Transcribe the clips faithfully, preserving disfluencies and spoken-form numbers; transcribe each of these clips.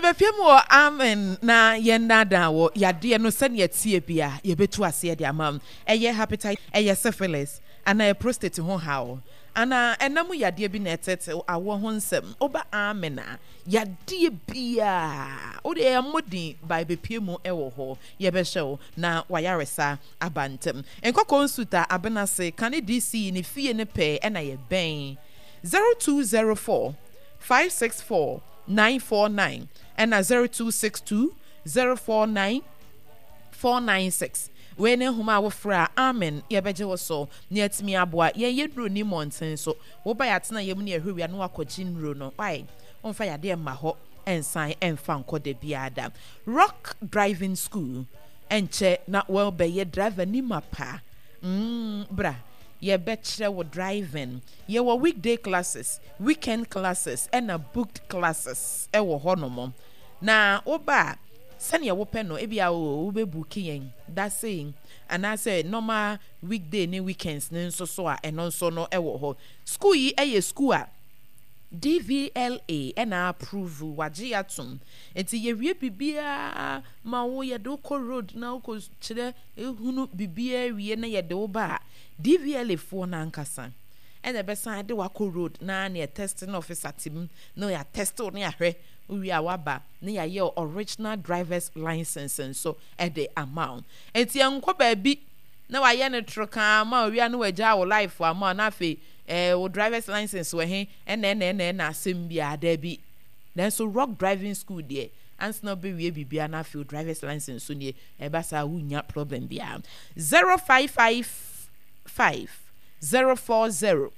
Yebefiem wo amen na yenda da wo yade no se ne tie bia yebetu ase de amam eye hepatitis eye syphilis ana e prostate ho hawo ana enamu yade bi na etete awo ho nsem oba amen a yade bia o de amodin by bepie mu ewo ho yebe hyew na wayaresa abantem enkoko nsuta abenase kane D C ni fie ne pe na ye ben zero two zero four five six four nine four nine and a zero two six two zero four nine four nine six. When huma wofra amen yebeje wo so na atimi aboa ye yedro ni monten so wo ba yatena yem ne ahwia no akogyi nro no why onfa yade ma ho ensan enfa nkode biada Rock Driving School enche na well be ye driver ni mapa mm bra ye betre wo driving ye wo weekday classes weekend classes and a booked classes e wo honomo na oba sane wo pe no e bia wo be booking yen that saying and I say normal weekday ni weekends ni so so a eno so no e wo ho school yi e ye school a D V L A and approve waji atum enti ye wie bibia ma wo ye do ko road na ko kire ehunu bibia wie na ye de wo ba D V L A for na nkasa and the best side de wako road na na testing officer tim no ya test o na hwe wi awaba na ya ye original driver's license and so at the amount enti enko ba bi na wa ye ne troka ma wi anu waja wo life ama na fe eh wo driver's license we he en en en na asem bia da bi then so Rock Driving School there and no be we bibia na fe driver's license so ne e ba sa wunya problem bia zero five five five zero four zero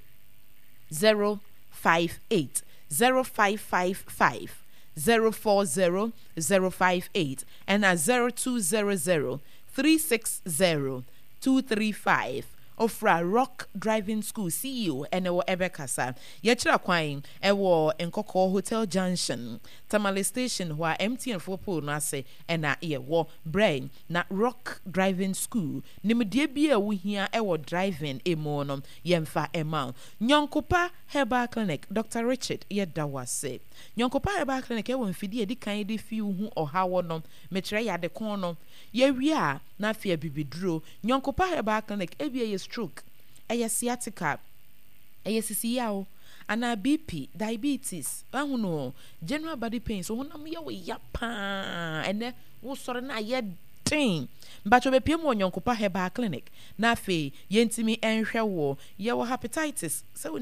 zero five eight zero five five five zero four zero zero five eight and a zero two zero zero three six zero two three five ofra Rock Driving School C E O ene wo ebekasa ye kira kwan ewo Nkoko Hotel Junction Tamale Station wa M T N for pool na se ena ye wo brain na Rock Driving School nimdie bia wo hia ewo driving emo no yemfa ema Nyonkopa Herbal Clinic Doctor Richard ye dawase Nyonkopa Herbal Clinic ewo mfidi edi kan de fi hu ohawo no mekyere ya de kon no ye wi a na afia bibiduro Nyonkopa Herbal Clinic ebia ye stroke eye sciatica eye sisiao ana B P diabetes ahuno general body pains so honam ye we yapa ene wo sore na ye tin mbacho be piem wo Nyonkopa Herbal Clinic na afi yentimi enhwe wo ye wo hepatitis so